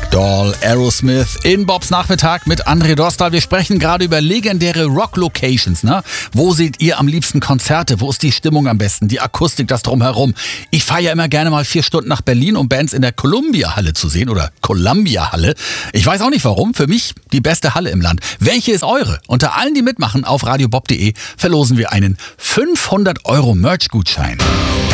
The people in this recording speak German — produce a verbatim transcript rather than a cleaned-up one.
Ragdoll, Aerosmith in Bobs Nachmittag mit André Dostal. Wir sprechen gerade über legendäre Rock-Locations. Ne? Wo seht ihr am liebsten Konzerte? Wo ist die Stimmung am besten? Die Akustik, das Drumherum. Ich fahre ja immer gerne mal vier Stunden nach Berlin, um Bands in der Columbia-Halle zu sehen oder Columbia-Halle. Ich weiß auch nicht warum. Für mich die beste Halle im Land. Welche ist eure? Unter allen, die mitmachen, auf radiobob punkt de verlosen wir einen fünfhundert Euro Merch-Gutschein.